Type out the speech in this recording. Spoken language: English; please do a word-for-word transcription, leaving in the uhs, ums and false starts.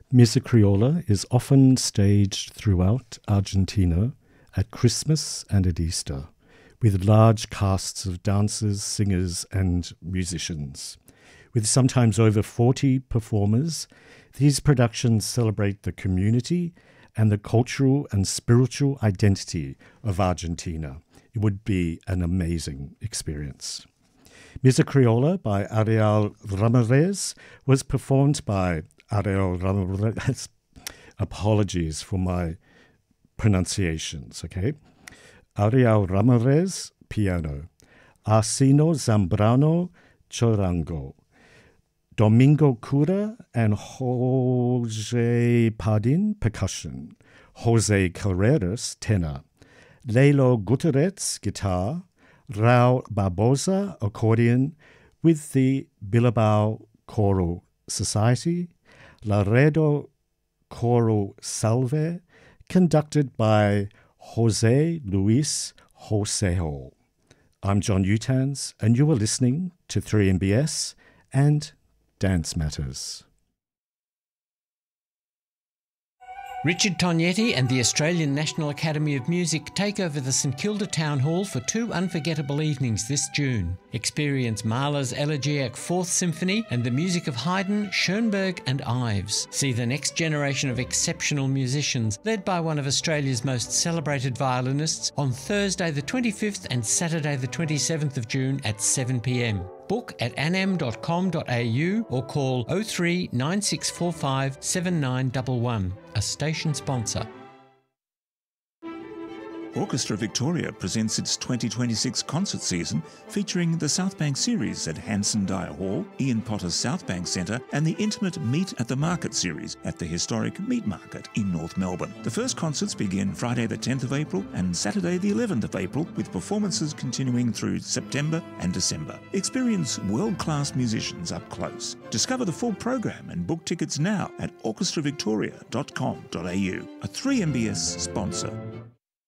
Misa Criolla is often staged throughout Argentina at Christmas and at Easter, with large casts of dancers, singers, and musicians. With sometimes over forty performers, these productions celebrate the community and the cultural and spiritual identity of Argentina. It would be an amazing experience. Misa Criolla by Ariel Ramirez was performed by Ariel Ramirez. Apologies for my pronunciations, okay? Ariel Ramirez, piano. Arsino Zambrano, charango. Domingo Cura and Jose Pardin, percussion. Jose Carreras, tenor. Lelo Guterres, guitar. Raul Barbosa, accordion, with the Bilbao Choral Society. Laredo Choral Salve, conducted by Jose Luis Josejo. I'm John Utans, and you are listening to three M B S and Dance Matters. Richard Tognetti and the Australian National Academy of Music take over the St Kilda Town Hall for two unforgettable evenings this June. Experience Mahler's Elegiac Fourth Symphony and the music of Haydn, Schoenberg and Ives. See the next generation of exceptional musicians led by one of Australia's most celebrated violinists on Thursday the twenty-fifth and Saturday the twenty-seventh of June at seven p m. Book at anam dot com dot a u or call oh three nine six four five seven nine one one. A station sponsor. Orchestra Victoria presents its twenty twenty-six concert season featuring the South Bank Series at Hanson Dyer Hall, Ian Potter's South Bank Centre and the intimate Meet at the Market Series at the historic Meat Market in North Melbourne. The first concerts begin Friday the tenth of April and Saturday the eleventh of April, with performances continuing through September and December. Experience world-class musicians up close. Discover the full program and book tickets now at orchestra victoria dot com dot a u, a three M B S sponsor.